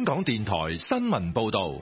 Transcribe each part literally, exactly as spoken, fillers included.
香港電台新聞報道。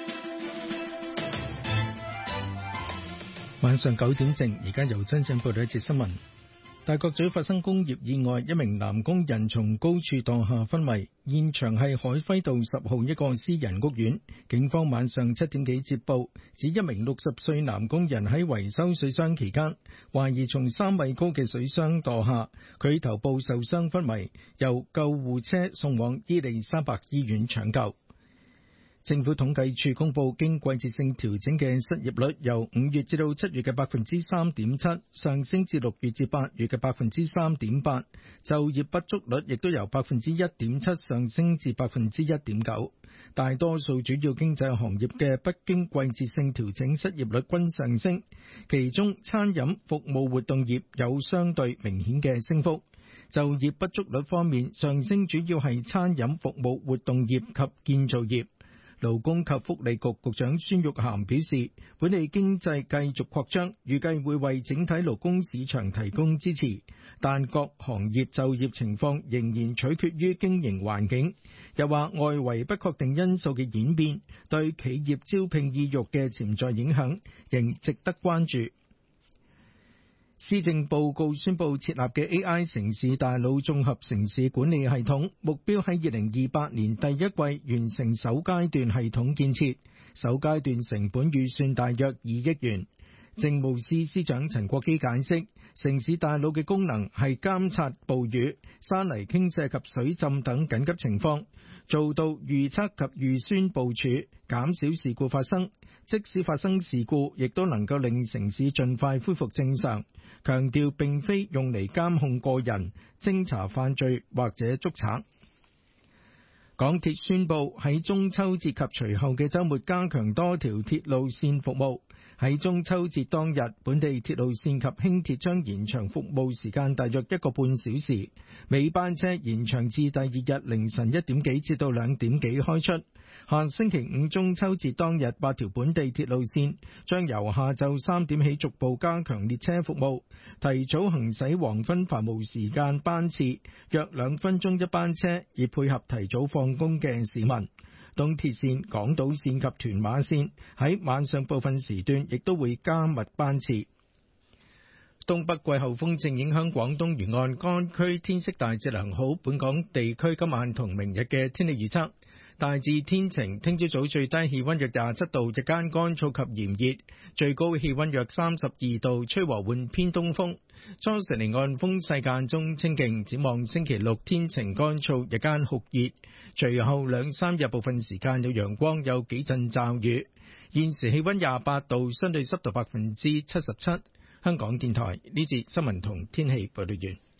晚上九點正，而家由真正報道一節新聞。大角咀發生工業意外，一名男工人從高處墮下昏迷，現場係海輝道十號一個私人屋苑。警方晚上七點幾接報，指一名六十歲男工人喺維修水箱期間，懷疑從三米高嘅水箱墮下，佢頭部受傷昏迷，由救護車送往伊利沙伯醫院搶救。政府統計處公布，經季節性調整嘅失業率由五月至到七月嘅百分之三點七上升至六月至八月嘅百分之三點八，就業不足率亦都由百分之一點七上升至百分之一點九。大多數主要經濟行業嘅不經季節性調整失業率均上升，其中餐飲服務活動業有相對明顯嘅升幅。就業不足率方面，上升主要係餐飲服務活動業及建造業。勞工及福利局局長孫玉菡表示，本地經濟繼續擴張，預計會為整體勞工市場提供支持，但各行業就業情況仍然取決於經營環境。又話外圍不確定因素嘅演變對企業招聘意欲嘅潛在影響仍值得關注。施政報告宣布設立嘅 A I 城市大腦綜合城市管理系統，目標喺二零二八年第一季完成首階段系統建設，首階段成本預算大約二億元。政務司司長陳國基解釋，城市大腦嘅功能係監察暴雨、山泥傾瀉及水浸等緊急情況，做到預測及預先部署，減少事故發生。即使發生事故，亦都能夠令城市盡快恢復正常。強調並非用嚟監控個人、偵查犯罪或者捉賊。港鐵宣布喺中秋節及隨後嘅週末加強多條鐵路線服務。喺中秋節當日，本地鐵路線及輕鐵將延長服務時間大約一個半小時，尾班車延長至第二日凌晨一點幾至到兩點幾開出。下星期五中秋節當日，八條本地鐵路線將由下晝三點起逐步加強列車服務，提早行駛黃昏繁忙時間班次，約兩分鐘一班車，以配合提早放工嘅市民。東鐵線、港島線及屯馬線喺晚上部分時段亦都會加密班次。東北季候風正影響廣東沿岸，該區天色大致良好。本港地區今晚同明日嘅天氣預測大致天晴，聽朝早最低氣溫約廿七度，日間乾燥及炎熱，最高氣溫約三十二度，吹和緩偏東風。初時離岸風勢間中清勁，展望星期六天晴乾燥，日間酷熱，隨後兩三日部分時間有陽光，有幾陣驟雨。現時氣溫廿八度，相對濕度百分之七十七。香港電台呢節新聞同天氣報道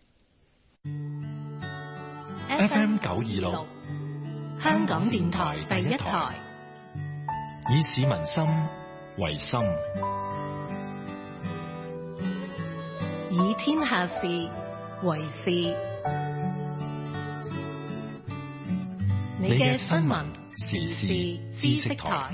完。 F M 九二六。 香港電台第一台， 以市民心為心， 以天下事為事。你嘅新聞時事知識台。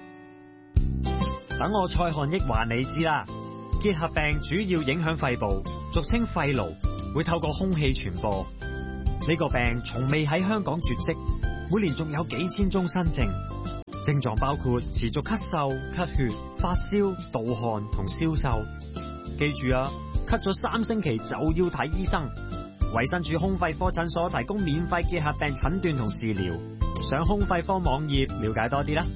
等我蔡漢益話你知啦。結核病主要影響肺部，俗稱肺癆，會透過空氣傳播。呢個病從未喺香港絕迹。每年仲有幾千宗新症，症狀包括持續咳嗽、咳血、發燒、盜汗同消瘦。記住啊，咳咗三星期就要睇醫生。衛生署胸肺科診所提供免費結核病診斷同治療，上胸肺科網頁了解多啲啦。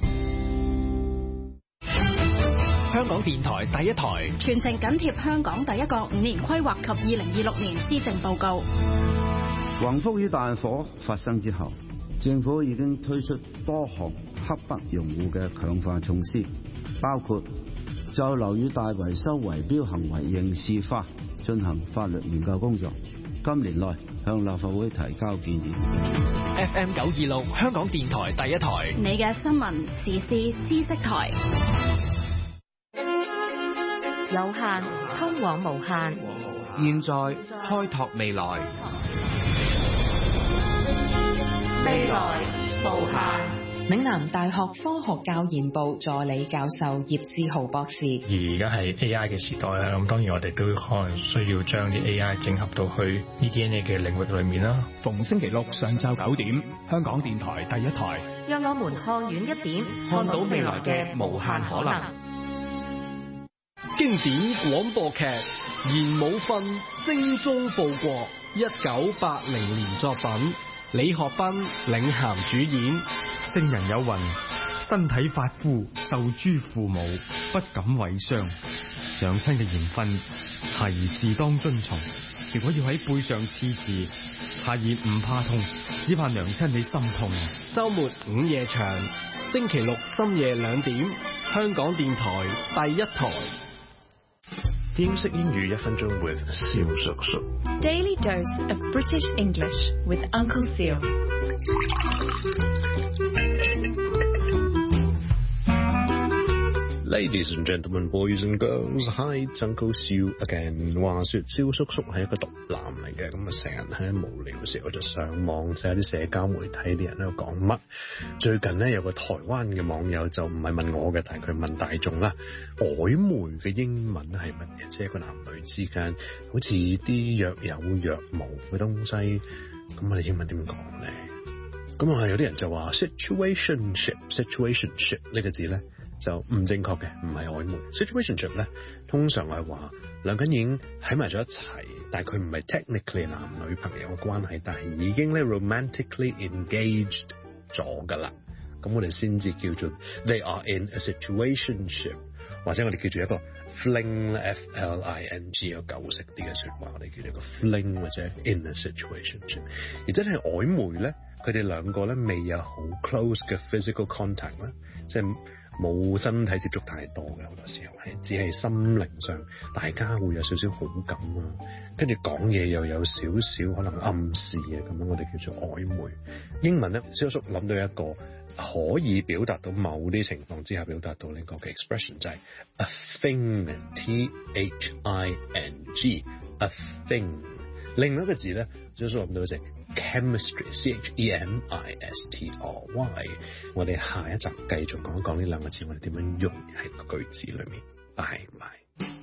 香港電台第一台， 全程緊貼香港第一個五年規劃及二零二六年施政報告。 宏福與大火發生之後，政府已經推出多項刻不容緩嘅強化措施，包括就樓宇大維修圍標行為刑事化進行法律研究工作，今年內向立法會提交建議。 F M 九二六香港電台第一台， 你嘅新聞時事知識台。 有限通往無限， 現在開拓未來。 未來無限。 嶺南大學科學教研部助理教授葉志豪博士。 而家係 A I 嘅時代啦，咁當然我哋都可能需要將啲 A I 整合到去 E D N A 嘅領域裏面啦。 逢星期六上晝九點，香港電台第一台， 讓我們看遠一點，看到未來嘅無限可能。 經典廣播劇《賢武訓》精忠報國，一九八零年作品，李學斌領銜主演。 聖人有云：身體髮膚受諸父母，不敢違傷。上親嘅言訓，孩兒自當遵從。如果要喺背上刺字，孩兒唔怕痛，只怕娘親你心痛。 周末午夜場，星期六深夜兩點，香港電台第一台。 英式英語一分鐘 with 蕭叔叔。 Daily dose of British English with Uncle Seal。 Ladies and gentlemen, boys and girls, hi, it's Uncle Siu again。話說蕭叔叔係一個毒男嚟嘅，咁啊成日喺無聊嘅時候就上網睇下啲社交媒體啲人喺度講乜。最近呢，有個台灣嘅網友就唔係問我嘅，但係佢問大眾啦，曖昧嘅英文係乜嘢？即係一個男女之間好似啲若有若無嘅東西，咁我哋英文點講咧？咁啊有啲人就話 situationship，situationship 呢個字咧就唔正確嘅，唔係曖昧。situationship 咧通常係話兩個人已經喺埋咗一齊，但係佢唔係 technically 男女朋友嘅關係，但係已經咧 romantically engaged 咗噶啦。咁我哋先至叫做 they are in a situationship， 或者我哋叫做一個 fling F L I N G 有舊式啲嘅說話，我哋叫做一個 fling 或者 in a situationship。而真係曖昧咧，佢哋兩個咧未有好 close 嘅 physical contact 啦，即係冇身體接觸太多嘅，好多時候係只係心靈上大家會有少少好感啊，跟住講嘢又有少少可能暗示啊，咁樣我哋叫做曖昧。英文咧，蕭叔諗到一個可以表達到某啲情況之下表達到呢個嘅 expression， 就係 a thing，T H I N G，a thing。另外一個字咧，蕭叔諗到就係chemistry，C H E M I S T R Y。我哋下一集繼續講一講呢兩個字，我哋點樣用喺個句子裏面。拜拜。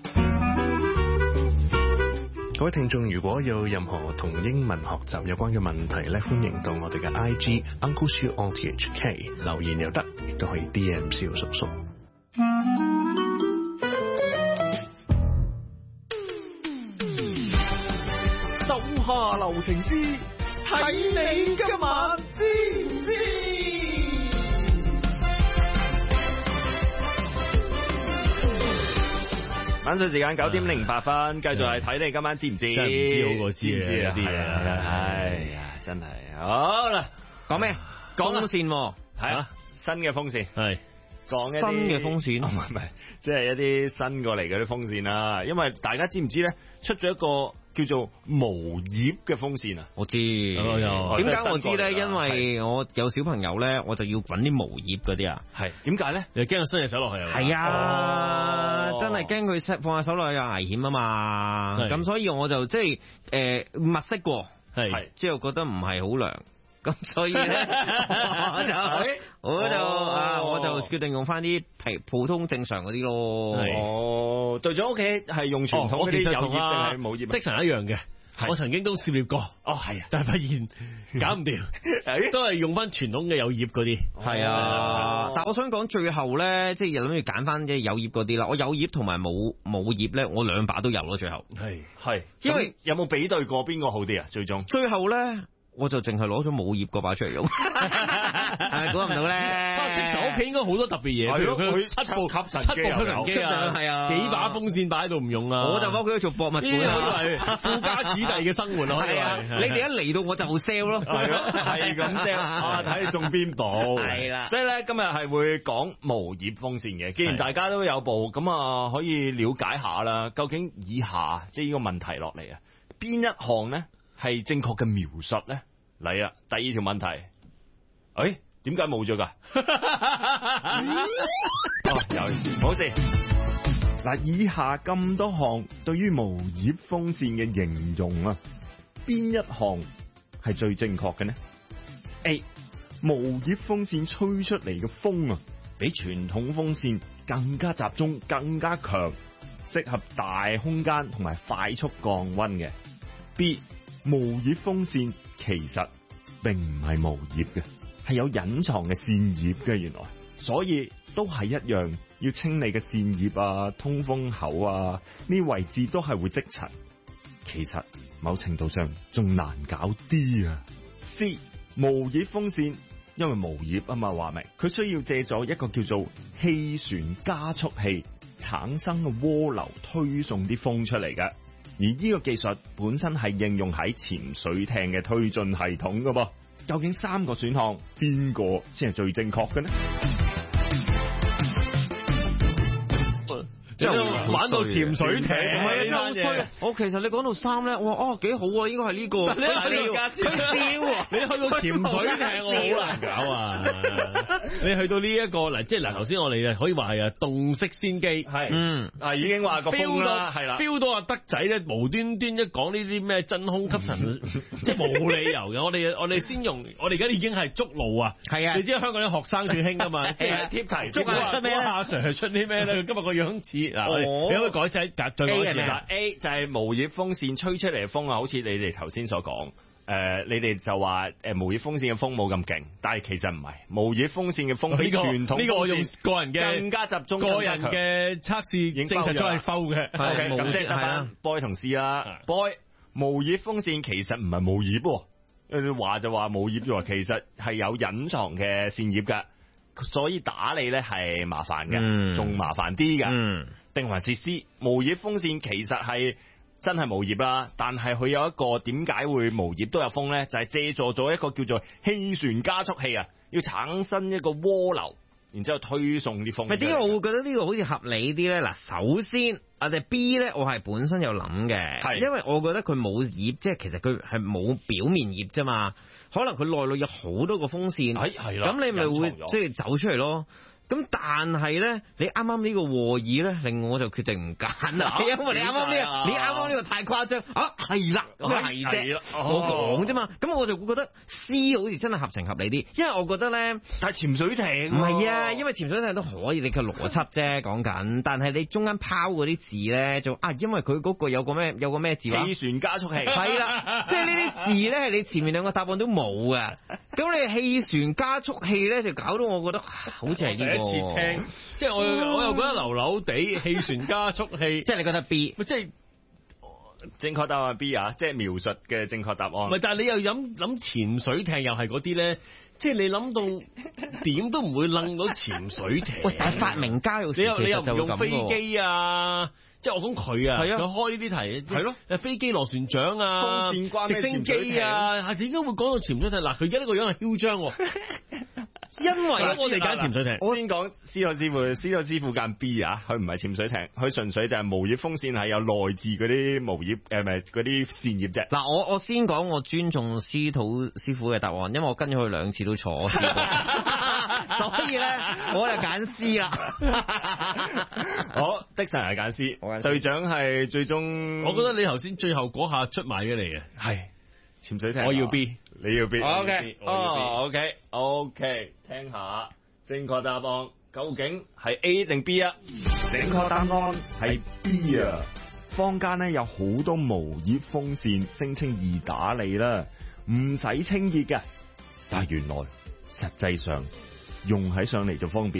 各位聽眾，如果有任何同英文學習有關嘅問題咧，歡迎到我哋嘅 I G Uncle Siu O T H K 留言又得，亦都可以 D M 蕭叔叔。 手下留情之，睇你今晚知唔知？ 晚上時間九點零八分，繼續係睇你今晚知唔知？ 真係唔知好過知知唔知啊？ 啲嘢， 哎呀，真係好啦， 講咩？風扇喎， 係啊，新嘅風扇係。 講一啲新嘅風扇， 唔係唔係，即係一啲新過嚟嗰啲風扇啦。因為大家知唔知咧，出咗一個叫做無葉嘅風扇啊？ 我知。點解我知咧？因為我有小朋友咧，我就要揾啲無葉嗰啲啊。 係點解咧？ 你驚佢伸隻手落去啊？ 係啊，真係驚佢放下手落去有危險啊嘛。咁所以我就即係誒物色過，係之後覺得唔係好涼。咁所以咧，我就我就啊，我就決定用翻啲皮普通正常嗰啲咯。 哦，對咗屋企係用傳統嗰啲有葉定係冇葉？ 即神一樣嘅，我曾經都試獵過。 哦，係啊， 但係發現搞唔掂，都係用翻傳統嘅有葉嗰啲。 係啊，但係我想講最後咧，即係諗住揀翻即係有葉嗰啲啦。我有葉同埋冇冇葉咧，我兩把都有咯。最後係係，因為有冇比對過邊個好啲啊？最終最後咧。我就淨係攞咗冇葉嗰把出嚟用，係估唔到咧。 的神屋企應該好多特別嘢，譬如佢七部吸塵機、七部吸塵機啊，係啊，幾把風扇擺喺度唔用啦。 我就幫佢做博物館啊， 係富家子弟嘅生活咯。 係啊，你哋一嚟到我就 sell 咯， 係咯，係咁 sell 啊，睇你中邊部。 係啦， 所以咧今日係會講無葉風扇嘅。既然大家都有部，咁啊可以了解下啦。究竟以下即係呢個問題落嚟啊，邊一項咧？係正確嘅描述咧，嚟啊！第二條問題，誒，點解冇咗噶？哦，有，冇事。嗱，以下咁多項對於無葉風扇嘅形容啊，邊一項係最正確嘅呢？ A. 無葉風扇吹出嚟嘅風啊，比傳統風扇更加集中、更加強，適合大空間同埋快速降溫嘅。B 無葉風扇其實並唔係無葉嘅，係有隱藏嘅扇葉嘅，原來，所以都係一樣要清理嘅扇葉啊、通風口啊，呢位置都係會積塵。其實某程度上仲難搞啲啊。C 無葉風扇，因為無葉啊嘛，話明佢需要借助一個叫做氣旋加速器產生嘅渦流推送啲風出嚟嘅。而呢個技術本身係應用喺潛水艇嘅推進系統噶噃，究竟三個選項邊個先係最正確嘅呢？ 即係玩到潛水艇， 唔係啊，真係好衰。我其實你講到三咧，我話哦幾好啊，應該係呢個。 你去到佢笑，你去到潛水艇，我好難搞啊！你去到呢一個嗱，即係嗱，頭先我哋可以話係啊洞悉先機，係嗯啊已經話個風啦，係啦 feel 到阿德仔咧無端端一講呢啲咩真空吸塵，即係冇理由嘅。我哋我哋先用，我哋而家已經係捉路啊！係啊，你知香港啲學生最興噶嘛？即係貼題捉下出咩咧？阿 Sir 出啲咩咧？今日個樣似。嗱，你可唔可以改寫？再講一次啦。 A 就係無葉風扇吹出嚟嘅風啊，好似你哋頭先所講。誒、呃，你哋就話誒無葉風扇嘅風冇咁勁，但係其實唔係，無葉風扇嘅風比傳統呢、這個我用個人嘅更加集中， 個人嘅測試已經證實咗係 foul 嘅。 OK，咁即係得翻 boy 同 C 啦。boy 無葉風扇其實唔係無葉喎，話就話無葉喎，其實係有隱藏嘅扇葉㗎，所以打理咧係麻煩嘅，仲、嗯、麻煩啲㗎。嗯定還是 C 無葉風扇其實係真係無葉啦，但係佢有一個點解會無葉都有風咧？就係、是、借助咗一個叫做氣旋加速器啊，要產生一個渦流，然之後推送啲風。 咪點解我會覺得呢個好似合理啲咧？嗱，首先我哋 B 咧，我係本身有諗嘅，係因為我覺得佢冇葉，即係其實佢係冇表面葉啫嘛，可能佢內裏有好多個風扇，係係啦，咁你咪會即係走出嚟咯。咁但係咧，你啱啱呢個和議咧，令我就決定唔揀啦。因為你啱啱呢個，你啱啱呢個太誇張啊！係啦，咁係啫，我講啫嘛。咁我就會覺得 C 好似真係合情合理啲，因為我覺得咧， 但係潛水艇唔係啊，因為潛水艇都可以，你嘅邏輯啫講緊。但係你中間拋嗰啲字咧，就啊，因為佢嗰個有個咩有個咩字話氣旋加速器， 係啦，即係呢啲字咧係你前面兩個答案都冇嘅。咁你氣旋加速器咧就搞到我覺得好似係呢個。 第一次聽，即係我我又覺得流流地氣旋加速器， 即係你覺得 B， 即係正確答案 B 啊，即係描述嘅正確答案。 唔係，但係你又諗諗潛水艇又係嗰啲咧，即係你諗到點都唔會諗到潛水艇。 喂，但係發明家有時你又你又唔用飛機啊？即係我講佢啊，佢開呢啲題係咯，誒飛機螺旋槳啊，直升機啊，係點解會講到潛水艇？嗱，佢而家呢個樣係囂張喎。因為我哋揀潛水艇， 我先講司徒師傅，司徒師傅揀 B 啊，佢唔係潛水艇，佢純粹就係無葉風扇，係有內置嗰啲無葉誒，唔係嗰啲扇葉啫。 嗱，我我先講我尊重司徒師傅嘅答案，因為我跟咗佢兩次都錯，所以咧我就揀 C 啦。 好，的神係揀 C， 隊長係最終。 我覺得你頭先最後嗰下出賣咗你嘅， 係潛水艇， 我要 B， 你要 B。 O K， 哦 ，OK，OK，、okay, okay, 聽下正確答案究竟係 A 定 B 啊？正確答案係 B 啊！坊間咧有好多無葉風扇，聲稱易打理啦，唔使清潔嘅，但係原來實際上用喺上嚟就方便。